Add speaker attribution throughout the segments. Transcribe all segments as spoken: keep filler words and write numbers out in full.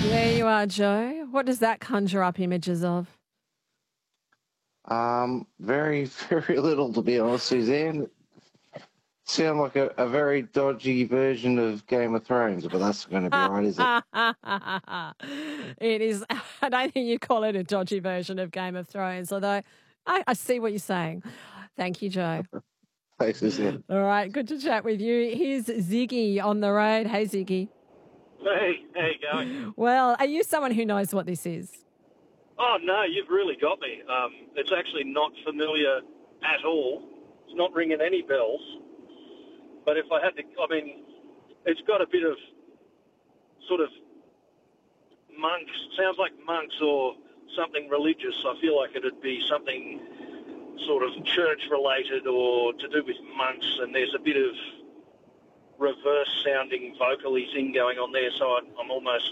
Speaker 1: There you are, Joe. What does that conjure up images of?
Speaker 2: Um, very, very little, to be honest, Suzanne. Sound like a, a very dodgy version of Game of Thrones, but that's going to be right, is it?
Speaker 1: It is. I don't think you call it a dodgy version of Game of Thrones, although I, I see what you're saying. Thank you, Joe.
Speaker 2: Thanks, Suzanne.
Speaker 1: All right, good to chat with you. Here's Ziggy on the road. Hey, Ziggy.
Speaker 3: Hey, how you going?
Speaker 1: Well, are you someone who knows what this is?
Speaker 3: Oh, no, you've really got me. Um, it's actually not familiar at all. It's not ringing any bells. But if I had to, I mean, it's got a bit of sort of monks, sounds like monks or something religious. I feel like it'd be something sort of church-related or to do with monks, and there's a bit of reverse-sounding vocally thing going on there, so I'm, I'm almost...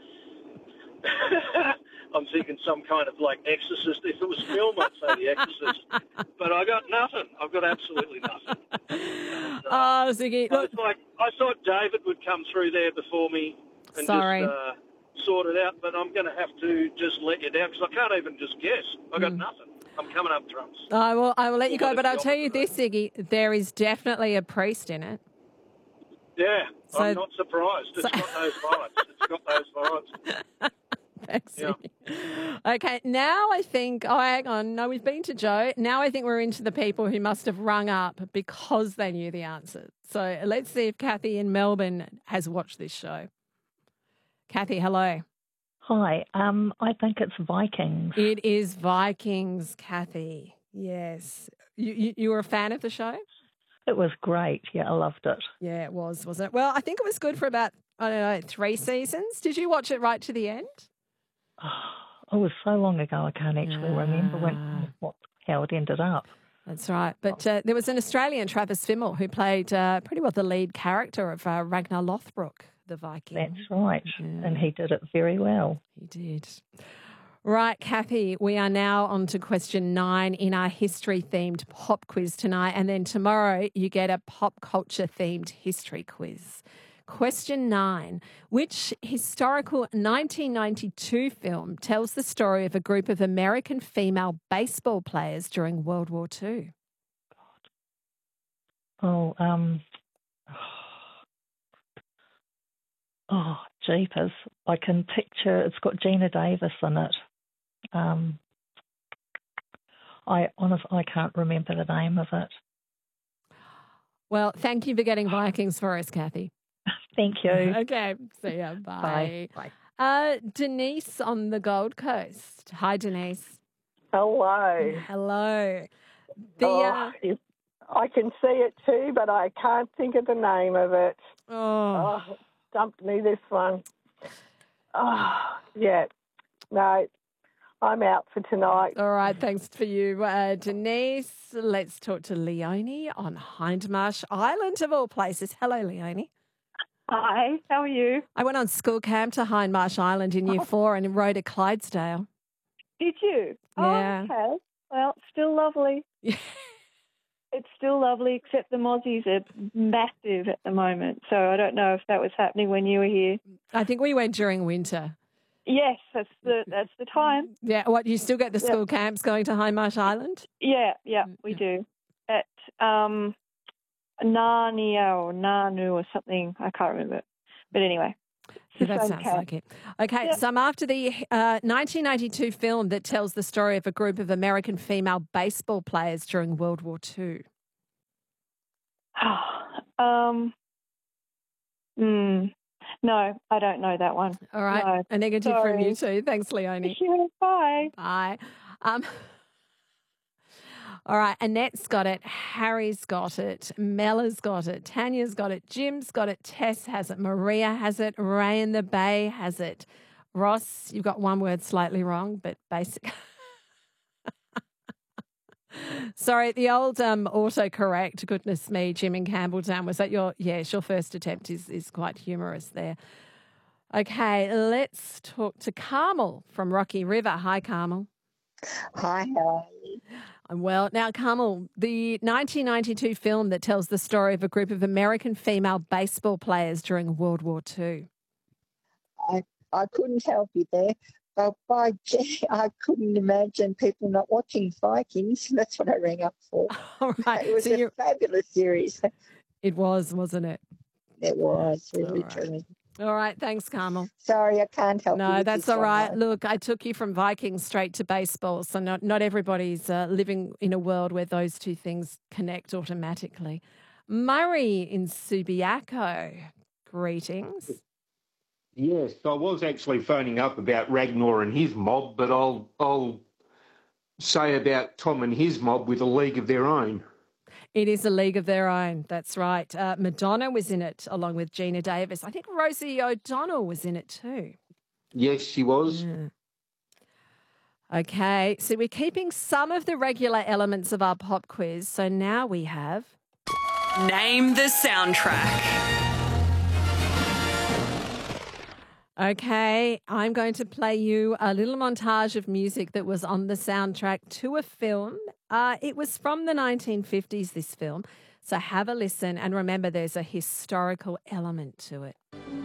Speaker 3: I'm thinking some kind of like Exorcist. If it was film, I'd say The Exorcist. But I got nothing. I've got absolutely nothing. And, uh,
Speaker 1: Oh, Ziggy.
Speaker 3: I, was like, I thought David would come through there before me and
Speaker 1: Sorry.
Speaker 3: just uh, sort it out, but I'm going to have to just let you down because I can't even just guess. I got
Speaker 1: Mm.
Speaker 3: nothing. I'm coming up trumps.
Speaker 1: I will, I will let you go,
Speaker 3: What
Speaker 1: but
Speaker 3: is
Speaker 1: I'll
Speaker 3: the
Speaker 1: tell you
Speaker 3: opposite?
Speaker 1: this, Ziggy. There is definitely a priest in it.
Speaker 3: Yeah,
Speaker 1: So-
Speaker 3: I'm not surprised. It's
Speaker 1: so-
Speaker 3: got those vibes. It's got those vibes.
Speaker 1: Thanks,
Speaker 3: Yeah.
Speaker 1: Ziggy. Okay, now I think, oh, hang on. No, we've been to Joe. Now I think we're into the people who must have rung up because they knew the answer. So let's see if Kathy in Melbourne has watched this show. Kathy, hello.
Speaker 4: Hi, um, I think it's Vikings.
Speaker 1: It is Vikings, Kathy. Yes. You, you, you were a fan of the show?
Speaker 4: It was great. Yeah, I loved it.
Speaker 1: Yeah, it was, wasn't it? Well, I think it was good for about, I don't know, three seasons. Did you watch it right to the end?
Speaker 4: Oh, it was so long ago, I can't actually remember when what how it ended up.
Speaker 1: That's right. But uh, there was an Australian, Travis Fimmel, who played uh, pretty well the lead character of uh, Ragnar Lothbrok, the Viking.
Speaker 4: That's right. And he did it very well.
Speaker 1: He did. Right, Kathy, we are now on to question nine in our history-themed pop quiz tonight. And then tomorrow you get a pop culture-themed history quiz. Question nine. Which historical nineteen ninety-two film tells the story of a group of American female baseball players during World War Two?
Speaker 4: Oh, um, oh, jeepers. I can picture, it's got Gina Davis in it. Um, I honestly, I can't remember the name of it.
Speaker 1: Well, thank you for getting Vikings for us, Kathy.
Speaker 4: Thank you.
Speaker 1: Okay, see ya.
Speaker 4: Bye.
Speaker 1: Bye. Uh, Denise on the Gold Coast. Hi, Denise.
Speaker 5: Hello.
Speaker 1: Hello. The,
Speaker 5: oh,
Speaker 1: uh,
Speaker 5: it- I can see it too, but I can't think of the name of it.
Speaker 1: oh,
Speaker 5: Oh, stumped me, this one. Oh, yeah. No, I'm out for tonight.
Speaker 1: all right. Thanks for you, uh, Denise. Let's talk to Leonie on Hindmarsh Island, of all places. Hello, Leonie.
Speaker 6: Hi, how are you?
Speaker 1: I went on school camp to Hindmarsh Island in year four and rode a Clydesdale.
Speaker 6: Did you?
Speaker 1: Yeah.
Speaker 6: Oh, okay. Well, it's still lovely. It's still lovely, except the mozzies are massive at the moment. So I don't know if that was happening when you were here.
Speaker 1: I think we went during winter.
Speaker 6: Yes, that's the that's the time.
Speaker 1: Yeah. What, you still get the
Speaker 6: Yeah.
Speaker 1: school camps going to Hindmarsh Island?
Speaker 6: Yeah, yeah, we do. At um, Narnia or Nanu or something. I can't remember. But anyway. it's
Speaker 1: Yeah,
Speaker 6: the
Speaker 1: that
Speaker 6: same
Speaker 1: sounds
Speaker 6: camp.
Speaker 1: like it. Okay,
Speaker 6: Yeah.
Speaker 1: so I'm after the uh, nineteen ninety-two film that tells the story of a group of American female baseball players during World War Two.
Speaker 6: um. Hmm. No, I don't know that one.
Speaker 1: All right,
Speaker 6: No.
Speaker 1: a negative from you
Speaker 6: Sorry.
Speaker 1: too. Thanks, Leonie.
Speaker 6: Sure, bye.
Speaker 1: Bye. Um, all right, Annette's got it. Harry's got it. Mella's got it. Tanya's got it. Jim's got it. Tess has it. Maria has it. Ray in the Bay has it. Ross, you've got one word slightly wrong, but basic. Sorry, the old um, autocorrect. Goodness me, Jim in Campbelltown. Was that your? Yes, your first attempt is is quite humorous there. Okay, let's talk to Carmel from Rocky River. Hi, Carmel.
Speaker 7: Hi, how are you?
Speaker 1: I'm well. Now, Carmel, the nineteen ninety-two film that tells the story of a group of American female baseball players during World War Two.
Speaker 7: I I couldn't help you there. But by gee, I couldn't imagine people not watching Vikings. That's what I rang up for.
Speaker 1: All right.
Speaker 7: It was
Speaker 1: So
Speaker 7: a
Speaker 1: you're,
Speaker 7: fabulous series.
Speaker 1: it was, wasn't it?
Speaker 7: It was,
Speaker 1: All
Speaker 7: really,
Speaker 1: right.
Speaker 7: truly.
Speaker 1: All right. Thanks, Carmel.
Speaker 7: Sorry, I can't help you.
Speaker 1: No,
Speaker 7: with
Speaker 1: that's
Speaker 7: this
Speaker 1: all
Speaker 7: one,
Speaker 1: right.
Speaker 7: though.
Speaker 1: Look, I took you from Vikings straight to baseball. So not, not everybody's uh, living in a world where those two things connect automatically. Murray in Subiaco. Greetings.
Speaker 8: Yes, I was actually phoning up about Ragnar and his mob, but I'll I'll say about Tom and his mob with a league of their own.
Speaker 1: It is a league of their own. That's right. Uh, Madonna was in it along with Gina Davis. I think Rosie O'Donnell was in it too.
Speaker 8: Yes, she was.
Speaker 1: Yeah. Okay, so we're keeping some of the regular elements of our pop quiz. So now we have
Speaker 9: Name the soundtrack.
Speaker 1: Okay, I'm going to play you a little montage of music that was on the soundtrack to a film. Uh, it was from the nineteen fifties, this film. So have a listen and remember there's a historical element to it.